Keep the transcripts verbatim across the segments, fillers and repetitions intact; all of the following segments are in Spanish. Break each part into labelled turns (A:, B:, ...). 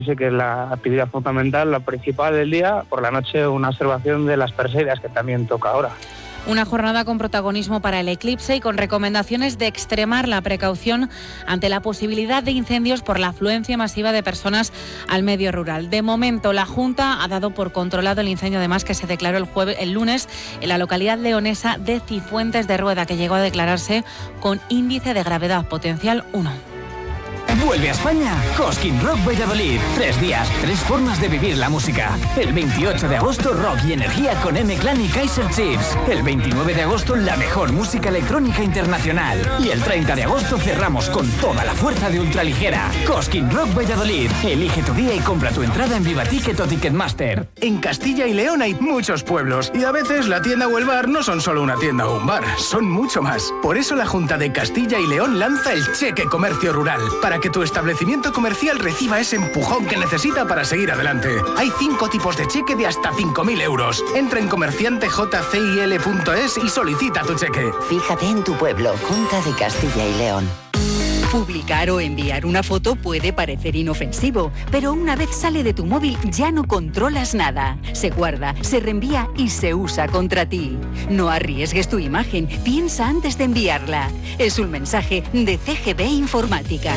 A: Sí que es la actividad fundamental, la principal del día. Por la noche una observación de las Perseidas, que también toca ahora.
B: Una jornada con protagonismo para el eclipse y con recomendaciones de extremar la precaución ante la posibilidad de incendios por la afluencia masiva de personas al medio rural. De momento, la Junta ha dado por controlado el incendio, además, que se declaró el jueves, el lunes en la localidad leonesa de Cifuentes de Rueda, que llegó a declararse con índice de gravedad potencial uno.
C: Vuelve a España Cosquín Rock Valladolid. Tres días, tres formas de vivir la música. El veintiocho de agosto, rock y energía con M-Clan y Kaiser Chiefs. El veintinueve de agosto, la mejor música electrónica internacional. Y el treinta de agosto cerramos con toda la fuerza de ultraligera. Cosquín Rock Valladolid. Elige tu día y compra tu entrada en Vivaticket o Ticketmaster.
D: En Castilla y León hay muchos pueblos y a veces la tienda o el bar no son solo una tienda o un bar, son mucho más. Por eso la Junta de Castilla y León lanza el Cheque Comercio Rural, para que tu establecimiento comercial reciba ese empujón que necesita para seguir adelante. Hay cinco tipos de cheque de hasta cinco mil euros. Entra en comerciante j c i l punto es y solicita tu cheque.
E: Fíjate en tu pueblo, Junta de Castilla y León.
F: Publicar o enviar una foto puede parecer inofensivo, pero una vez sale de tu móvil ya no controlas nada. Se guarda, se reenvía y se usa contra ti. No arriesgues tu imagen, piensa antes de enviarla. Es un mensaje de C G B Informática.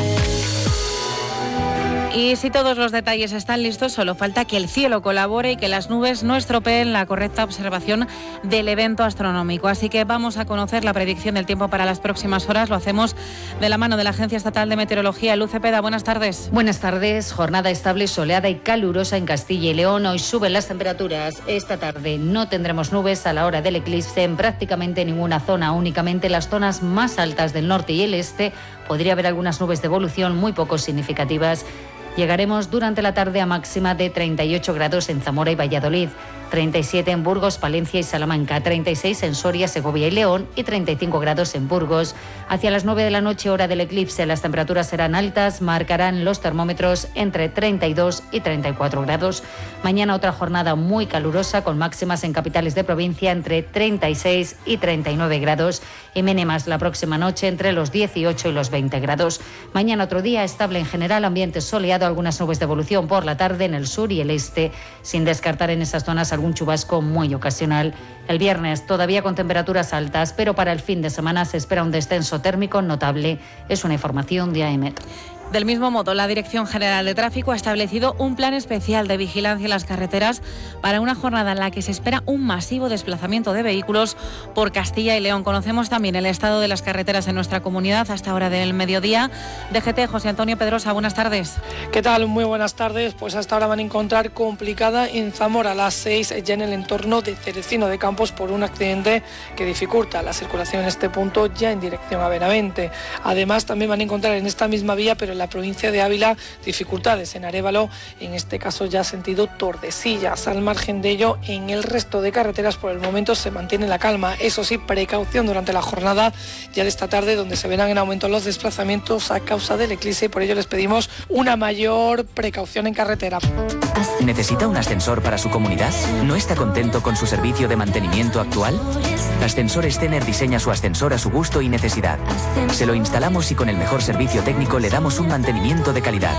B: Y si todos los detalles están listos, solo falta que el cielo colabore y que las nubes no estropeen la correcta observación del evento astronómico. Así que vamos a conocer la predicción del tiempo para las próximas horas. Lo hacemos de la mano de la Agencia Estatal de Meteorología. Luz Cepeda, buenas tardes.
G: Buenas tardes. Jornada estable, soleada y calurosa en Castilla y León. Hoy suben las temperaturas. Esta tarde no tendremos nubes a la hora del eclipse en prácticamente ninguna zona. Únicamente las zonas más altas del norte y el este podría haber algunas nubes de evolución muy poco significativas. Llegaremos durante la tarde a máxima de treinta y ocho grados en Zamora y Valladolid, treinta y siete en Burgos, Palencia y Salamanca, treinta y seis en Soria, Segovia y León y treinta y cinco grados en Burgos. Hacia las nueve de la noche, hora del eclipse, las temperaturas serán altas, marcarán los termómetros entre treinta y dos y treinta y cuatro grados. Mañana otra jornada muy calurosa con máximas en capitales de provincia entre treinta y seis y treinta y nueve grados y mínimas la próxima noche entre los dieciocho y los veinte grados. Mañana otro día estable en general, ambiente soleado, algunas nubes de evolución por la tarde en el sur y el este, sin descartar en esas zonas algún chubasco muy ocasional. El viernes todavía con temperaturas altas, pero para el fin de semana se espera un descenso térmico notable. Es una información de AEMET.
B: Del mismo modo, la Dirección General de Tráfico ha establecido un plan especial de vigilancia en las carreteras para una jornada en la que se espera un masivo desplazamiento de vehículos por Castilla y León. Conocemos también el estado de las carreteras en nuestra comunidad hasta hora del mediodía. D G T, José Antonio Pedrosa, buenas tardes.
H: ¿Qué tal? Muy buenas tardes. Pues hasta ahora van a encontrar complicada en Zamora a las seis, ya en el entorno de Cerecino de Campos por un accidente que dificulta la circulación en este punto ya en dirección a Benavente. Además, también van a encontrar en esta misma vía, pero en la provincia de Ávila, dificultades en Arévalo, en este caso ya sentido Tordesillas. Al margen de ello, en el resto de carreteras por el momento se mantiene la calma. Eso sí, precaución durante la jornada ya de esta tarde, donde se verán en aumento los desplazamientos a causa del eclipse, y por ello les pedimos una mayor precaución en carretera.
C: ¿Necesita un ascensor para su comunidad? ¿No está contento con su servicio de mantenimiento actual? Ascensores Tener diseña su ascensor a su gusto y necesidad. Se lo instalamos y con el mejor servicio técnico le damos un mantenimiento de calidad.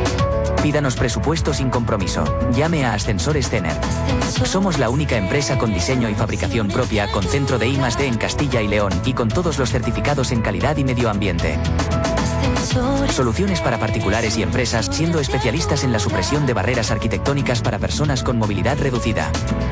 C: Pídanos presupuesto sin compromiso. Llame a Ascensores Tener. Somos la única empresa con diseño y fabricación propia, con centro de I más D en Castilla y León y con todos los certificados en calidad y medio ambiente. Soluciones para particulares y empresas, siendo especialistas en la supresión de barreras arquitectónicas para personas con movilidad reducida.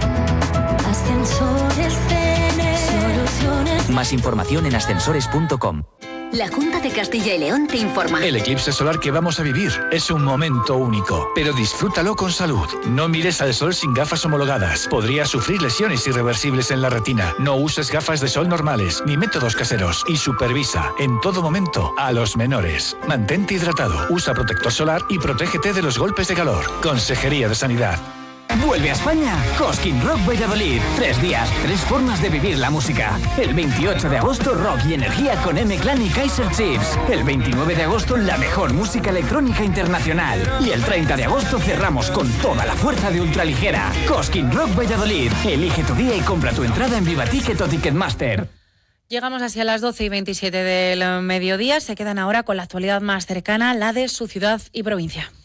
I: Ascensores Tener. Soluciones.
C: Más información en ascensores punto com.
J: La Junta de Castilla y León te informa.
K: El eclipse solar que vamos a vivir es un momento único, pero disfrútalo con salud. No mires al sol sin gafas homologadas. Podrías sufrir lesiones irreversibles en la retina. No uses gafas de sol normales ni métodos caseros. Y supervisa en todo momento a los menores. Mantente hidratado, usa protector solar y protégete de los golpes de calor. Consejería de Sanidad.
C: Vuelve a España Cosquín Rock Valladolid. Tres días, tres formas de vivir la música. El veintiocho de agosto, rock y energía con M-Clan y Kaiser Chiefs. El veintinueve de agosto, la mejor música electrónica internacional. Y el treinta de agosto cerramos con toda la fuerza de ultraligera. Cosquín Rock Valladolid. Elige tu día y compra tu entrada en Vivaticket o Ticketmaster.
B: Llegamos hacia las doce y veintisiete del mediodía. Se quedan ahora con la actualidad más cercana, la de su ciudad y provincia.